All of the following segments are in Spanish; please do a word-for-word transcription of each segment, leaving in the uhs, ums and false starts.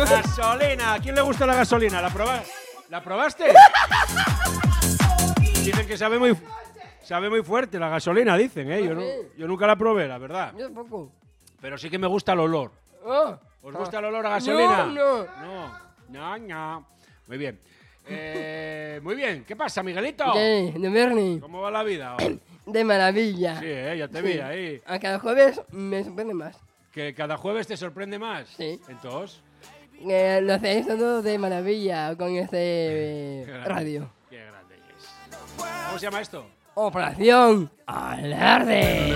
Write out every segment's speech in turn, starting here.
Gasolina. ¿A quién le gusta la gasolina? ¿La probaste? ¿La probaste? Dicen que sabe muy, sabe muy fuerte la gasolina, dicen, ¿eh? Yo, no, yo nunca la probé, la verdad. Yo tampoco. Pero sí que me gusta el olor. Oh. ¿Os gusta el olor a gasolina? No, no. No, no, no. Muy bien. Eh, muy bien. ¿Qué pasa, Miguelito? ¿Qué? ¿De Bernie? ¿Cómo va la vida hoy? De maravilla. Sí, eh, ya te vi ahí. A cada jueves me sorprende más. ¿Que cada jueves te sorprende más? Sí. Entonces, Eh, lo hacéis todo de maravilla con este Qué eh, grande. radio. qué grande es. ¿Cómo se llama esto? Operación Alarde.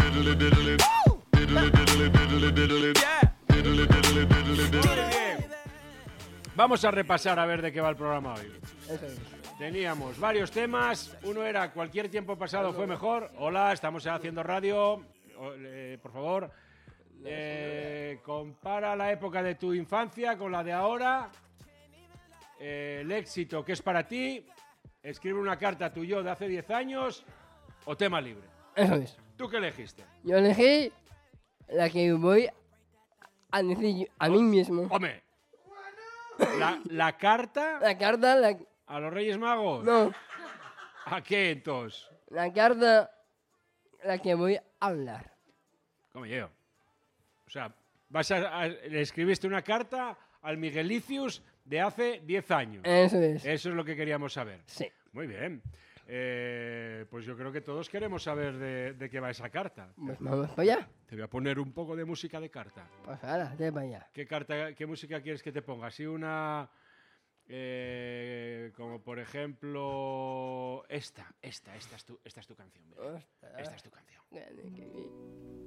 Muy bien. Vamos a repasar a ver de qué va el programa hoy. Eso es. Teníamos varios temas. Uno era cualquier tiempo pasado fue mejor. Hola, estamos haciendo radio. O- eh, por favor, eh, compara la época de tu infancia con la de ahora. Eh, el éxito que es para ti. Escribe una carta a tu yo de hace diez años. O tema libre. Eso es. ¿Tú qué elegiste? Yo elegí la que voy a decir yo- a mí mismo. Hombre, la, la carta La carta, la... a los Reyes Magos. No, ¿A qué entonces? la carta, la que voy a hablar. ¿Cómo yo? O sea, vas a, a- le escribiste una carta al Miguelicius de hace diez años. Eso es. Eso es lo que queríamos saber. Sí. Muy bien. Eh, pues yo creo que todos queremos saber de, de qué va esa carta. Pues vamos para allá. Te voy a poner un poco de música de carta. Pues ahora, de para allá. ¿Qué carta, qué música quieres que te ponga? Así una, eh, como por ejemplo esta, esta, esta es tu, esta es tu canción. Miguel. Ostras. Esta es tu canción. Qué- qué-